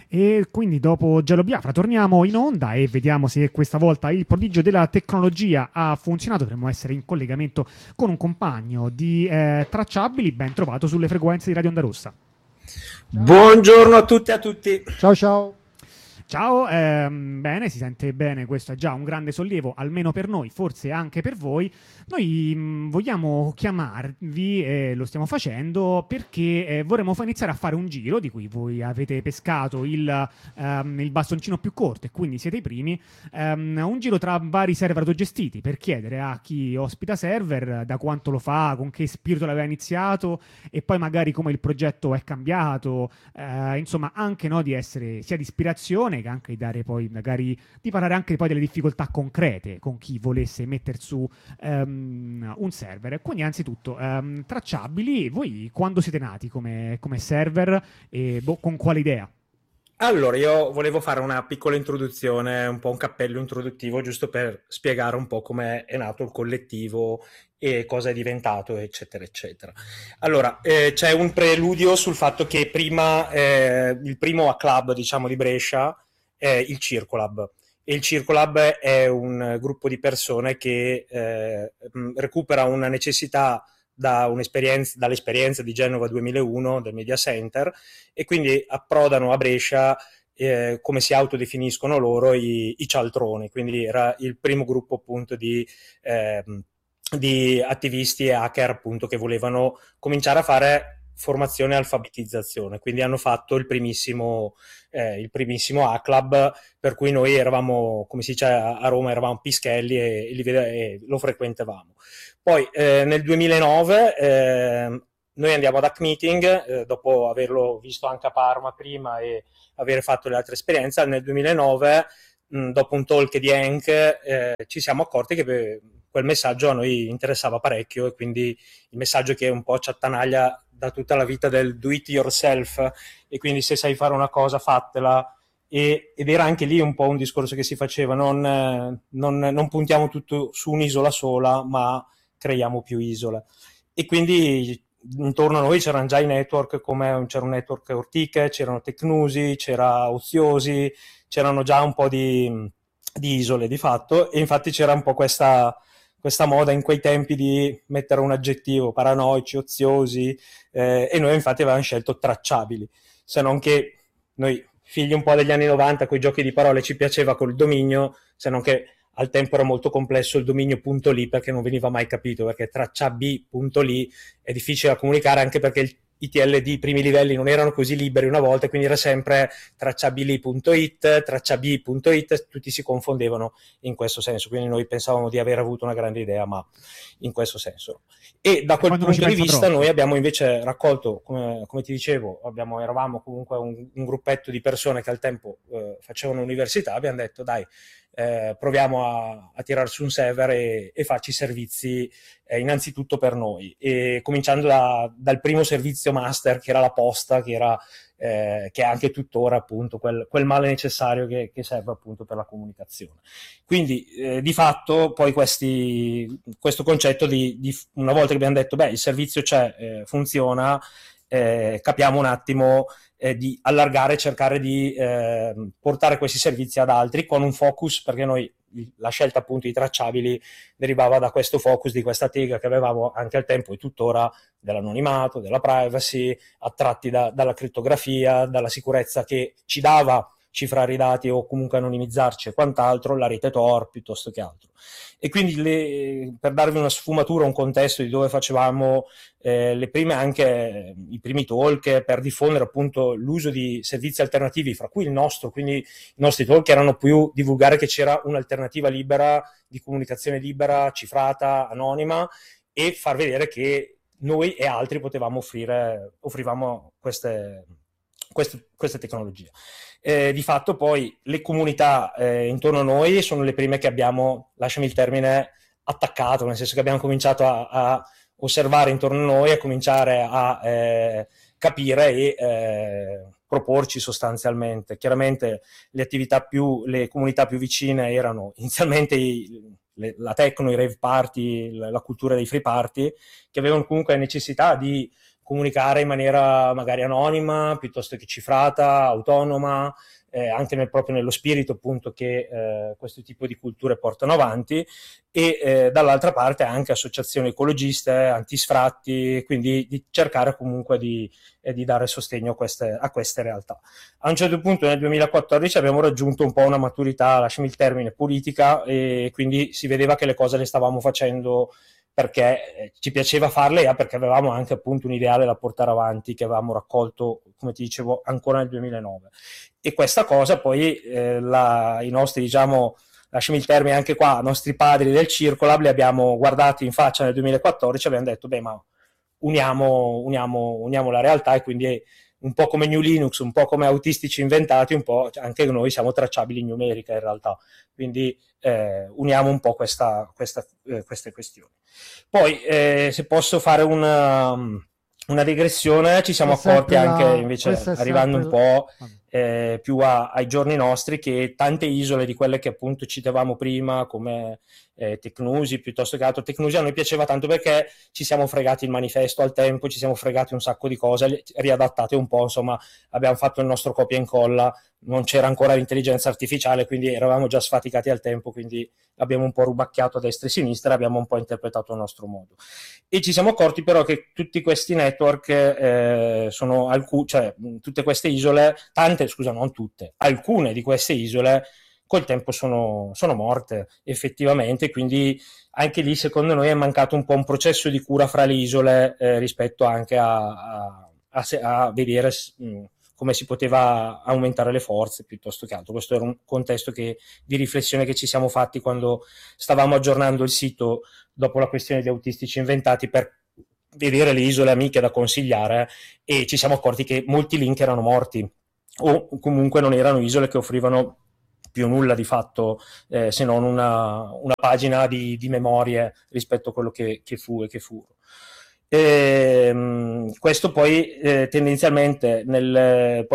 E quindi dopo Gelo Biafra torniamo in onda e vediamo se questa volta il prodigio della tecnologia ha funzionato. Dovremmo essere in collegamento con un compagno di Tracciabili, ben trovato sulle frequenze di Radio Onda Rossa. Buongiorno a tutti e a tutti. Ciao ciao. Ciao, bene, si sente bene, questo è già un grande sollievo, almeno per noi, forse anche per voi. Noi vogliamo chiamarvi, lo stiamo facendo, perché vorremmo iniziare a fare un giro di cui voi avete pescato il bastoncino più corto e quindi siete i primi, un giro tra vari server autogestiti per chiedere a chi ospita server da quanto lo fa, con che spirito l'aveva iniziato e poi magari come il progetto è cambiato, insomma anche no, di essere sia di ispirazione che anche di dare poi magari di parlare anche poi delle difficoltà concrete con chi volesse mettere su un server. Quindi anzitutto Tracciabili, voi quando siete nati come server e con quale idea? Allora, io volevo fare una piccola introduzione, un po' un cappello introduttivo, giusto per spiegare un po' come è nato il collettivo e cosa è diventato, eccetera, eccetera. Allora, c'è un preludio sul fatto che prima il primo club, diciamo, di Brescia è il Circolab. E il Circolab è un gruppo di persone che recupera una necessità dall'esperienza di Genova 2001 del Media Center e quindi approdano a Brescia come si autodefiniscono loro i cialtroni, quindi era il primo gruppo appunto di attivisti e hacker appunto che volevano cominciare a fare formazione e alfabetizzazione, quindi hanno fatto il primissimo A-Club, per cui noi eravamo, come si dice a Roma, eravamo pischelli e lo frequentavamo. Poi nel 2009 noi andiamo ad Hack Meeting, dopo averlo visto anche a Parma prima e aver fatto le altre esperienze. Nel 2009, dopo un talk di Hank, ci siamo accorti che quel messaggio a noi interessava parecchio, e quindi il messaggio che un po' ci attanaglia da tutta la vita del do it yourself, e quindi se sai fare una cosa fatela. Ed era anche lì un po' un discorso che si faceva, non puntiamo tutto su un'isola sola, ma creiamo più isole. E quindi intorno a noi c'erano già i network, come c'era un network Ortiche, c'erano Tecnusi, c'era Oziosi, c'erano già un po' di isole di fatto, e infatti c'era un po' questa moda in quei tempi di mettere un aggettivo, paranoici, oziosi, e noi infatti avevamo scelto Tracciabili, se non che noi figli un po' degli anni 90, con i giochi di parole ci piaceva col dominio, se non che al tempo era molto complesso il dominio .li, perché non veniva mai capito, perché tracciabi.li è difficile da comunicare, anche perché i TLD i primi livelli non erano così liberi una volta, quindi era sempre tracciabili.it, tracciabi.it, tutti si confondevano in questo senso, quindi noi pensavamo di aver avuto una grande idea, ma in questo senso. E da quel punto di vista noi abbiamo invece raccolto, come ti dicevo, eravamo comunque un gruppetto di persone che al tempo facevano università, abbiamo detto dai, proviamo a tirare su un server e farci servizi innanzitutto per noi, e cominciando dal primo servizio master, che era la posta, che è anche tuttora appunto quel male necessario che serve appunto per la comunicazione. Quindi di fatto poi questo concetto di una volta che abbiamo detto beh, il servizio c'è, funziona, capiamo un attimo di allargare, cercare di portare questi servizi ad altri, con un focus, perché noi la scelta appunto di Tracciabili derivava da questo focus, di questa tega che avevamo anche al tempo e tuttora, dell'anonimato, della privacy, attratti dalla crittografia, dalla sicurezza che ci dava cifrare i dati o comunque anonimizzarci e quant'altro, la rete Tor piuttosto che altro. E quindi per darvi una sfumatura, un contesto di dove facevamo i primi talk, per diffondere appunto l'uso di servizi alternativi, fra cui il nostro, quindi i nostri talk erano più divulgare che c'era un'alternativa libera, di comunicazione libera, cifrata, anonima, e far vedere che noi e altri offrivamo queste tecnologie. Di fatto poi le comunità intorno a noi sono le prime che abbiamo, lasciami il termine, attaccato, nel senso che abbiamo cominciato a osservare intorno a noi, a cominciare a capire e proporci sostanzialmente. Chiaramente le comunità più vicine erano inizialmente la techno, i rave party, la cultura dei free party, che avevano comunque necessità di comunicare in maniera magari anonima, piuttosto che cifrata, autonoma, anche proprio nello spirito appunto che questo tipo di culture portano avanti, e dall'altra parte anche associazioni ecologiste, antisfratti, quindi di cercare comunque di dare sostegno a queste realtà. A un certo punto nel 2014 abbiamo raggiunto un po' una maturità, lasciami il termine, politica, e quindi si vedeva che le cose le stavamo facendo perché ci piaceva farle e perché avevamo anche appunto un ideale da portare avanti che avevamo raccolto, come ti dicevo, ancora nel 2009. E questa cosa poi i nostri, diciamo, lasciami il termine anche qua, i nostri padri del Circolab li abbiamo guardati in faccia nel 2014 e abbiamo detto, beh, ma uniamo la realtà, e quindi un po' come New Linux, un po' come Autistici Inventati, un po' anche noi siamo tracciabili in numerica in realtà, quindi uniamo un po' queste questioni. Poi se posso fare una digressione, ci siamo accorti anche invece arrivando un po' più ai giorni nostri, che tante isole di quelle che appunto citavamo prima come Tecnusi, piuttosto che altro, Tecnusi a noi piaceva tanto perché ci siamo fregati il manifesto al tempo, ci siamo fregati un sacco di cose, riadattate un po', insomma abbiamo fatto il nostro copia e incolla, non c'era ancora l'intelligenza artificiale, quindi eravamo già sfaticati al tempo, quindi abbiamo un po' rubacchiato a destra e a sinistra, abbiamo un po' interpretato a nostro modo. E ci siamo accorti però che tutti questi network sono cioè tutte queste isole, non tutte, alcune di queste isole col tempo sono morte effettivamente, quindi anche lì secondo noi è mancato un po' un processo di cura fra le isole rispetto anche a vedere come si poteva aumentare le forze piuttosto che altro. Questo era un contesto di riflessione che ci siamo fatti quando stavamo aggiornando il sito dopo la questione di Autistici Inventati per vedere le isole amiche da consigliare, e ci siamo accorti che molti link erano morti o comunque non erano isole che offrivano più nulla di fatto, se non una pagina di memorie rispetto a quello che fu e che furono. Questo poi tendenzialmente nel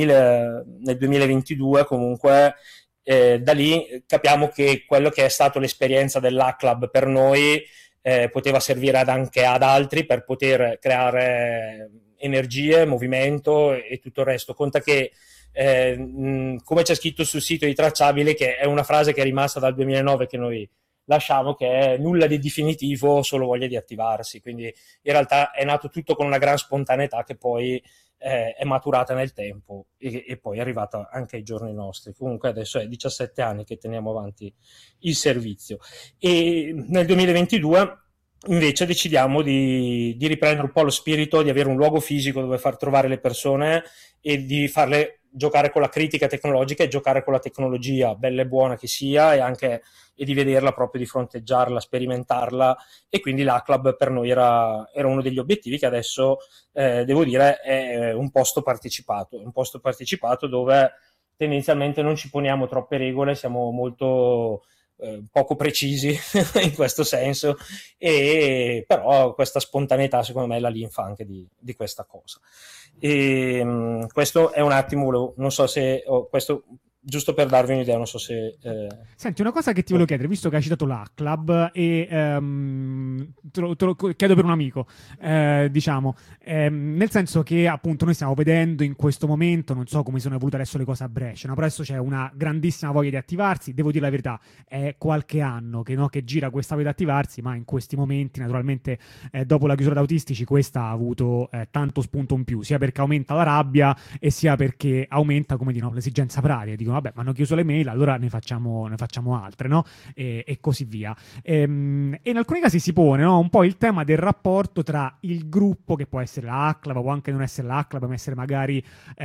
2022 comunque da lì capiamo che quello che è stato l'esperienza dell'Hack per noi poteva servire anche ad altri per poter creare energie, movimento e tutto il resto. Conta che come c'è scritto sul sito di Tracciabile, che è una frase che è rimasta dal 2009 che noi lasciamo, che è nulla di definitivo, solo voglia di attivarsi, quindi in realtà è nato tutto con una gran spontaneità che poi è maturata nel tempo e poi è arrivata anche ai giorni nostri. Comunque adesso è 17 anni che teniamo avanti il servizio, e nel 2022 invece decidiamo di riprendere un po' lo spirito, di avere un luogo fisico dove far trovare le persone e di farle giocare con la critica tecnologica e giocare con la tecnologia, bella e buona che sia, e di vederla proprio, di fronteggiarla, sperimentarla, e quindi l'Hack per noi era uno degli obiettivi, che adesso devo dire è un posto partecipato dove tendenzialmente non ci poniamo troppe regole, siamo molto poco precisi in questo senso, e però questa spontaneità secondo me è la linfa anche di questa cosa. E questo è un attimo, non so se questo giusto per darvi un'idea, non so se Senti, una cosa che ti volevo chiedere, visto che hai citato l'Hack e te lo chiedo per un amico, diciamo, nel senso che appunto noi stiamo vedendo in questo momento, non so come sono evolute adesso le cose a Brescia, no? Però adesso c'è una grandissima voglia di attivarsi, devo dire la verità, è qualche anno che gira questa voglia di attivarsi, ma in questi momenti naturalmente dopo la chiusura da Autistici questa ha avuto tanto spunto in più, sia perché aumenta la rabbia e sia perché aumenta, come dire, l'esigenza pratica. Dicono, vabbè, ma hanno chiuso le mail, allora ne facciamo altre, no? E così via. E in alcuni casi si pone, no, un po' il tema del rapporto tra il gruppo, che può essere la Hack, può anche non essere la Hack, può essere magari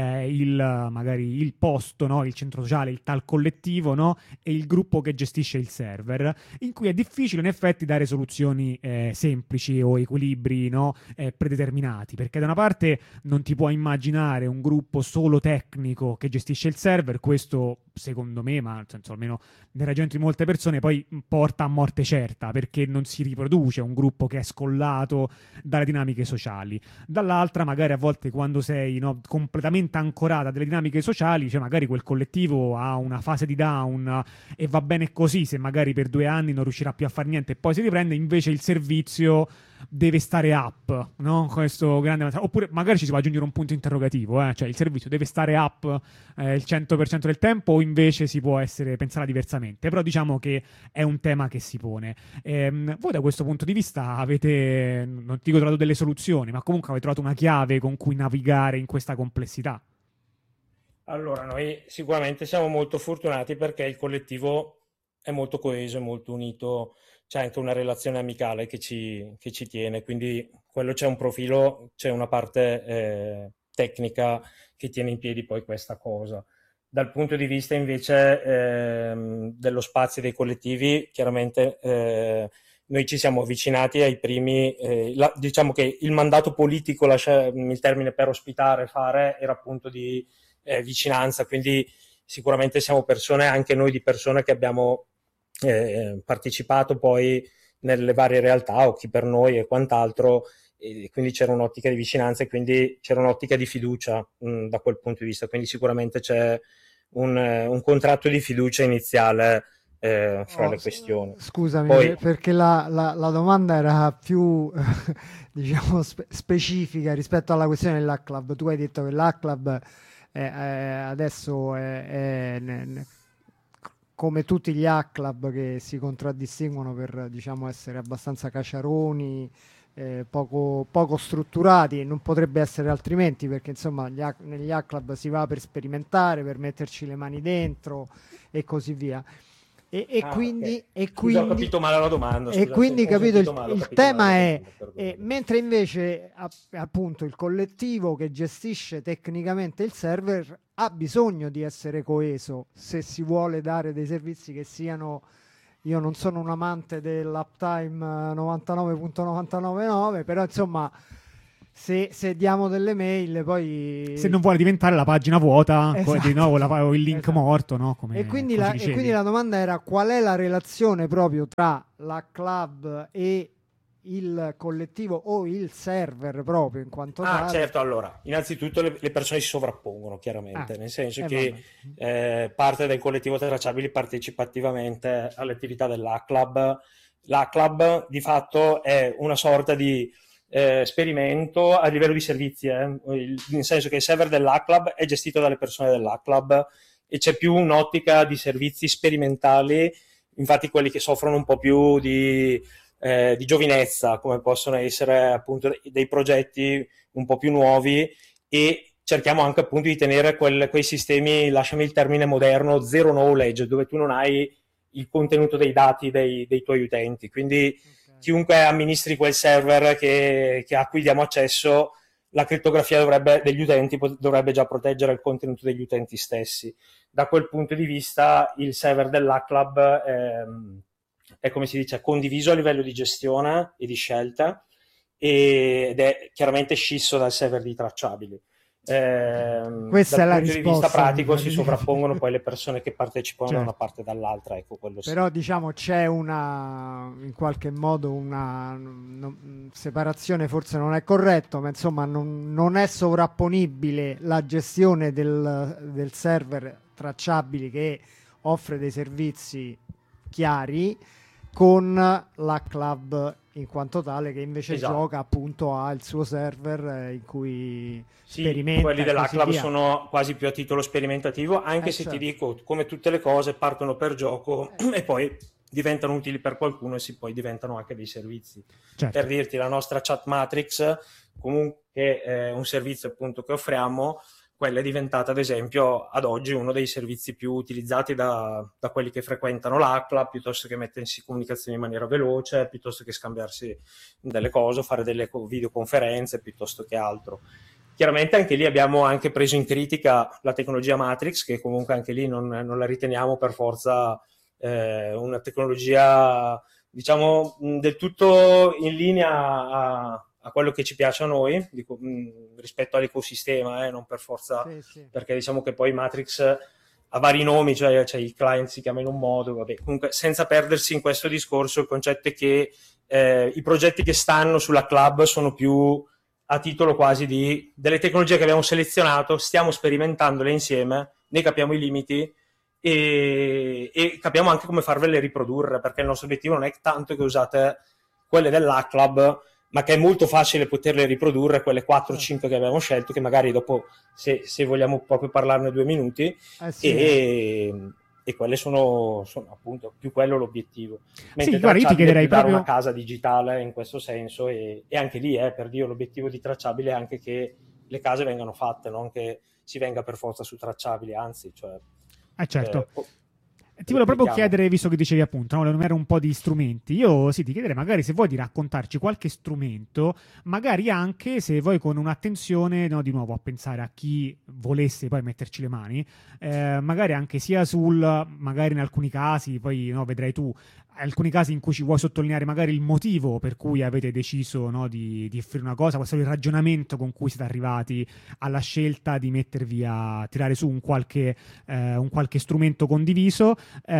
il posto, no? Il centro sociale, il tal collettivo, no? E il gruppo che gestisce il server, in cui è difficile in effetti dare soluzioni semplici o equilibri, no? Predeterminati, perché da una parte non ti puoi immaginare un gruppo solo tecnico che gestisce il server. Questo secondo me, ma nel senso almeno nel ragionamento di molte persone, poi porta a morte certa, perché non si riproduce un gruppo che è scollato dalle dinamiche sociali. Dall'altra magari a volte quando sei, no, completamente ancorata delle dinamiche sociali, cioè magari quel collettivo ha una fase di down e va bene così, se magari per 2 anni non riuscirà più a fare niente e poi si riprende, invece il servizio deve stare up, no? Questo grande, oppure magari ci si può aggiungere un punto interrogativo, cioè il servizio deve stare up il 100% del tempo, o invece si può pensare diversamente. Però diciamo che è un tema che si pone. Voi da questo punto di vista avete, non dico trovato delle soluzioni, ma comunque avete trovato una chiave con cui navigare in questa complessità? Allora, noi sicuramente siamo molto fortunati perché il collettivo è molto coeso, è molto unito, c'è anche una relazione amicale che ci tiene, quindi quello c'è un profilo, c'è una parte tecnica che tiene in piedi poi questa cosa. Dal punto di vista invece dello spazio dei collettivi, chiaramente noi ci siamo avvicinati ai primi, diciamo che il mandato politico, il termine per ospitare, fare, era appunto di vicinanza, quindi sicuramente siamo persone, anche noi di persone che abbiamo partecipato poi nelle varie realtà, o chi per noi e quant'altro, e quindi c'era un'ottica di vicinanza e quindi c'era un'ottica di fiducia da quel punto di vista, quindi sicuramente c'è un contratto di fiducia iniziale fra le questioni. Scusami, Poi, perché la domanda era più diciamo specifica rispetto alla questione dell'Hack Club. Tu hai detto che l'Hack Club adesso come tutti gli hack club che si contraddistinguono per, diciamo, essere abbastanza caciaroni, poco strutturati, e non potrebbe essere altrimenti, perché insomma negli hack club si va per sperimentare, per metterci le mani dentro e così via. Quindi, okay. e Scusa, quindi, ho capito male la domanda. e quindi capito, il tema è, è mentre invece appunto il collettivo che gestisce tecnicamente il server ha bisogno di essere coeso se si vuole dare dei servizi che siano, io non sono un amante dell'uptime 99.999, però insomma se diamo delle mail poi... Se non vuole diventare la pagina vuota, Esatto. di nuovo o il link Esatto. morto, no? Come, E quindi, come e quindi la domanda era: qual è la relazione proprio tra la club e il collettivo o il server proprio in quanto tale? Certo, allora, innanzitutto le persone si sovrappongono chiaramente, nel senso che vabbè. parte del collettivo Tracciabili partecipa attivamente alle attività dell'Hack Club. L'Hack Club di fatto è una sorta di esperimento a livello di servizi, nel senso che il server dell'Hack Club è gestito dalle persone dell'Hack Club e c'è più un'ottica di servizi sperimentali, infatti quelli che soffrono un po' più di giovinezza, come possono essere appunto dei progetti un po' più nuovi, e cerchiamo anche appunto di tenere quei sistemi, lasciami il termine moderno, zero knowledge, dove tu non hai il contenuto dei dati dei tuoi utenti, quindi chiunque amministri quel server a cui diamo accesso, la crittografia degli utenti dovrebbe già proteggere il contenuto degli utenti stessi. Da quel punto di vista il server dell'Hack Club è, come si dice, condiviso a livello di gestione e di scelta, ed è chiaramente scisso dal server di Tracciabili. Questa è la risposta. Dal punto di vista pratico si sovrappongono poi le persone che partecipano da una parte e dall'altra, ecco, quello sì. Però diciamo c'è in qualche modo una separazione, forse non è corretto, ma insomma non è sovrapponibile la gestione del server Tracciabili, che offre dei servizi chiari, con la club in quanto tale, che invece gioca, appunto, ha il suo server in cui sperimenta. Quelli della club sono quasi più a titolo sperimentativo, anche se certo, ti dico, come tutte le cose partono per gioco e poi diventano utili per qualcuno e poi diventano anche dei servizi. Certo. Per dirti, la nostra chat matrix comunque è un servizio appunto che offriamo. Quella è diventata, ad esempio, ad oggi uno dei servizi più utilizzati da quelli che frequentano l'ACLA, piuttosto che mettersi in comunicazione in maniera veloce, piuttosto che scambiarsi delle cose, fare delle videoconferenze, piuttosto che altro. Chiaramente anche lì abbiamo anche preso in critica la tecnologia Matrix, che comunque anche lì non la riteniamo per forza una tecnologia, diciamo, del tutto in linea a quello che ci piace a noi, rispetto all'ecosistema, non per forza, sì. Perché diciamo che poi Matrix ha vari nomi, cioè il client si chiama in un modo, vabbè. Comunque, senza perdersi in questo discorso, il concetto è che i progetti che stanno sulla club sono più a titolo quasi di delle tecnologie che abbiamo selezionato, stiamo sperimentandole insieme, ne capiamo i limiti e capiamo anche come farvele riprodurre, perché il nostro obiettivo non è tanto che usate quelle dell'Hack Club, ma che è molto facile poterle riprodurre, quelle 4-5 che abbiamo scelto, che magari dopo, se vogliamo proprio parlarne 2 minuti, sì. E quelle sono appunto più quello l'obiettivo. Mentre sì, guarda, io ti chiederei dare proprio una casa digitale in questo senso, e anche lì, per Dio, l'obiettivo di Tracciabile è anche che le case vengano fatte, non che si venga per forza su Tracciabile, anzi, cioè... certo. Ti volevo proprio chiedere, visto che dicevi appunto, no, enumerare un po' di strumenti. Io sì, ti chiederei magari se vuoi di raccontarci qualche strumento, magari anche se vuoi con un'attenzione, no, di nuovo a pensare a chi volesse poi metterci le mani, magari anche sia magari in alcuni casi, poi no, vedrai tu, alcuni casi in cui ci vuoi sottolineare magari il motivo per cui avete deciso, no, di offrire una cosa, questo è il ragionamento con cui siete arrivati alla scelta di mettervi a tirare su un qualche strumento condiviso,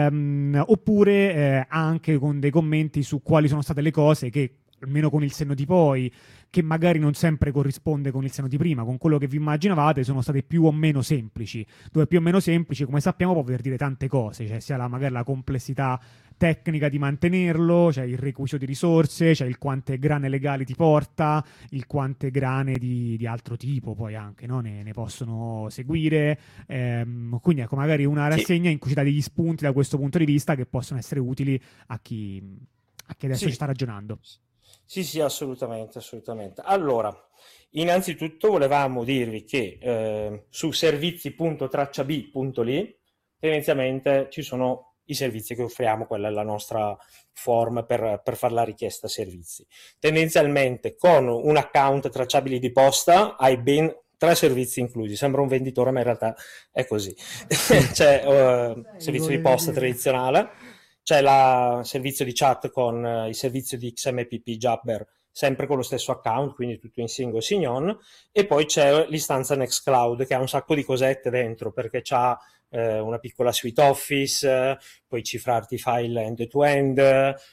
oppure anche con dei commenti su quali sono state le cose che, almeno con il senno di poi, che magari non sempre corrisponde con il senno di prima, con quello che vi immaginavate, sono state più o meno semplici. Dove più o meno semplici, come sappiamo, può voler dire tante cose, cioè sia magari la complessità tecnica di mantenerlo, cioè il requisito di risorse, cioè il quante grane legali ti porta, il quante grane di altro tipo poi anche, no? ne possono seguire. Quindi ecco, magari una rassegna in cui ci dà degli spunti da questo punto di vista che possono essere utili a chi adesso ci sta ragionando. Sì, assolutamente. Allora, innanzitutto volevamo dirvi che su servizi.tracciab.li tendenzialmente ci sono i servizi che offriamo, quella è la nostra form per fare la richiesta servizi. Tendenzialmente con un account Tracciabili di posta hai ben 3 servizi inclusi, sembra un venditore ma in realtà è così. C'è servizio di posta tradizionale, c'è il servizio di chat con il servizio di XMPP Jabber, sempre con lo stesso account, quindi tutto in single sign-on, e poi c'è l'istanza Nextcloud che ha un sacco di cosette dentro, perché c'ha una piccola suite Office, puoi cifrarti file end-to-end,